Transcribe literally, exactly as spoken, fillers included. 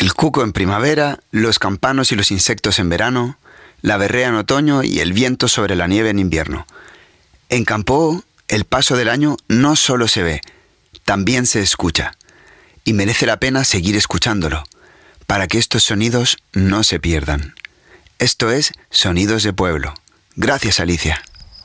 El cuco en primavera, los campanos y los insectos en verano, la berrea en otoño y el viento sobre la nieve en invierno. En Campoó, el paso del año no solo se ve, también se escucha. Y merece la pena seguir escuchándolo, para que estos sonidos no se pierdan. Esto es Sonidos de Pueblo. Gracias, Alicia.